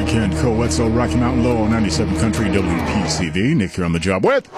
Ken Coetzel, Rocky Mountain Low on 97 Country WPCV. Nick here on the job with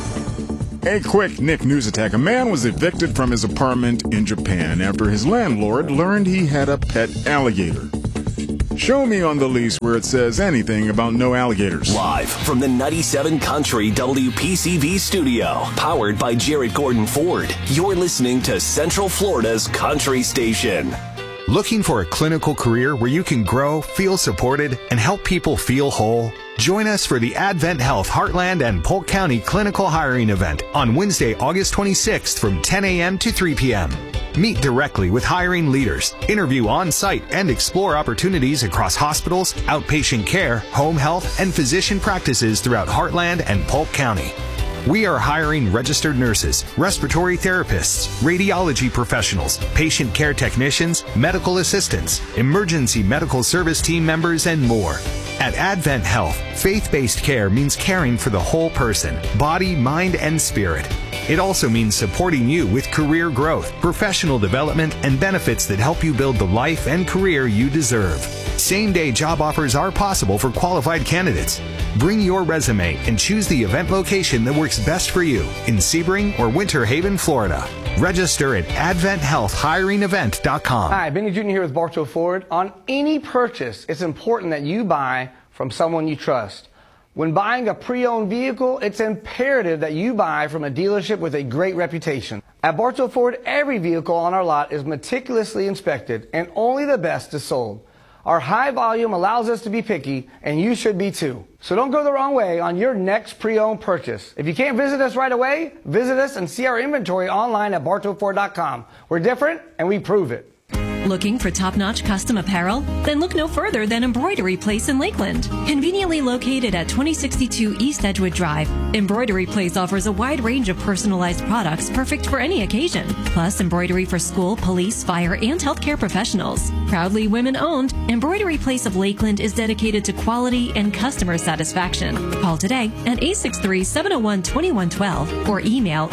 a quick Nick news attack. A man was evicted from his apartment in Japan after his landlord learned he had a pet alligator. Show me on the lease where it says anything about no alligators. Live from the 97 Country WPCV studio, powered by Jared Gordon Ford, you're listening to Central Florida's Country Station. Looking for a clinical career where you can grow, feel supported, and help people feel whole? Join us for the Advent Health Heartland and Polk County Clinical Hiring Event on Wednesday, August 26th from 10 a.m. to 3 p.m. Meet directly with hiring leaders, interview on-site, and explore opportunities across hospitals, outpatient care, home health, and physician practices throughout Heartland and Polk County. We are hiring registered nurses, respiratory therapists, radiology professionals, patient care technicians, medical assistants, emergency medical service team members, and more. At Advent Health, faith-based care means caring for the whole person, body, mind, and spirit. It also means supporting you with career growth, professional development, and benefits that help you build the life and career you deserve. Same-day job offers are possible for qualified candidates. Bring your resume and choose the event location that works best for you in Sebring or Winter Haven, Florida. Register at adventhealthhiringevent.com. Hi, Benny Jr. here with Bartow Ford. On any purchase, it's important that you buy from someone you trust. When buying a pre-owned vehicle, it's imperative that you buy from a dealership with a great reputation. At Bartow Ford, every vehicle on our lot is meticulously inspected, and only the best is sold. Our high volume allows us to be picky, and you should be too. So don't go the wrong way on your next pre-owned purchase. If you can't visit us right away, visit us and see our inventory online at bartowford.com. We're different, and we prove it. Looking for top-notch custom apparel? Then look no further than Embroidery Place in Lakeland. Conveniently located at 2062 East Edgewood Drive, Embroidery Place offers a wide range of personalized products perfect for any occasion. Plus, embroidery for school, police, fire, and healthcare professionals. Proudly women-owned, Embroidery Place of Lakeland is dedicated to quality and customer satisfaction. Call today at 863-701-2112 or email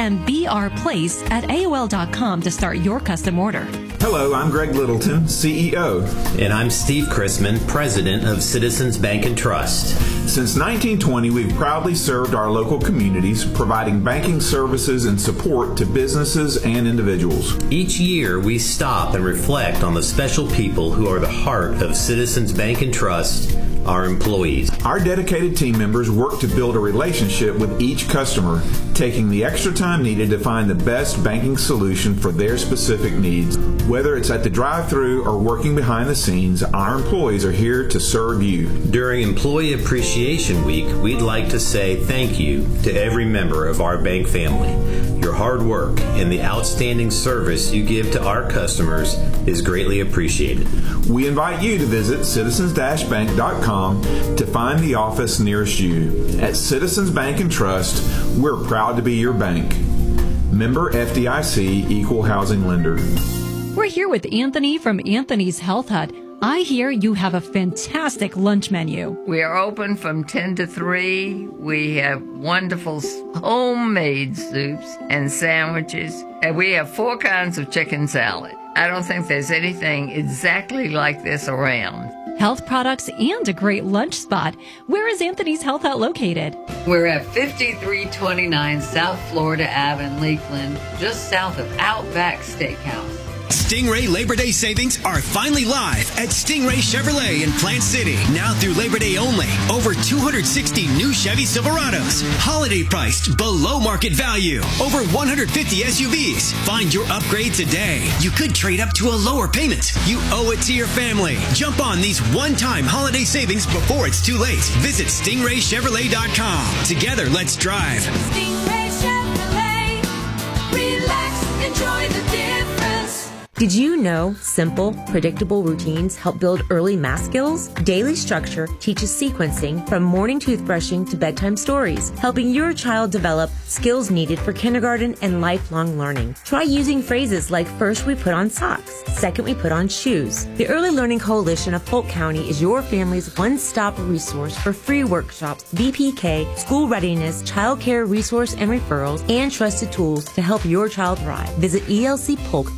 embrplace@aol.com to start your custom order. Hello, I'm Greg Littleton, CEO. And I'm Steve Chrisman, President of Citizens Bank and Trust. Since 1920, we've proudly served our local communities, providing banking services and support to businesses and individuals. Each year, we stop and reflect on the special people who are the heart of Citizens Bank and Trust, our employees. Our dedicated team members work to build a relationship with each customer, taking the extra time needed to find the best banking solution for their specific needs. Whether it's at the drive-thru or working behind the scenes, our employees are here to serve you. During Employee Appreciation Week, we'd like to say thank you to every member of our bank family. Your hard work and the outstanding service you give to our customers is greatly appreciated. We invite you to visit citizens-bank.com to find the office nearest you. At Citizens Bank and Trust, we're proud to be your bank. Member FDIC, Equal Housing Lender. We're here with Anthony from Anthony's Health Hut. I hear you have a fantastic lunch menu. We are open from 10 to 3. We have wonderful homemade soups and sandwiches. And we have 4 kinds of chicken salad. I don't think there's anything exactly like this around. Health products and a great lunch spot. Where is Anthony's Health Hut located? We're at 5329 South Florida Ave in Lakeland, just south of Outback Steakhouse. Stingray Labor Day savings are finally live at Stingray Chevrolet in Plant City. Now through Labor Day only. Over 260 new Chevy Silverados. Holiday priced below market value. Over 150 SUVs. Find your upgrade today. You could trade up to a lower payment. You owe it to your family. Jump on these one-time holiday savings before it's too late. Visit StingrayChevrolet.com. Together, let's drive. Stingray Chevrolet. Relax, enjoy the difference. Did you know simple, predictable routines help build early math skills? Daily Structure teaches sequencing from morning toothbrushing to bedtime stories, helping your child develop skills needed for kindergarten and lifelong learning. Try using phrases like first we put on socks, second we put on shoes. The Early Learning Coalition of Polk County is your family's one-stop resource for free workshops, BPK, school readiness, child care resource and referrals, and trusted tools to help your child thrive. Visit ELCPolk.com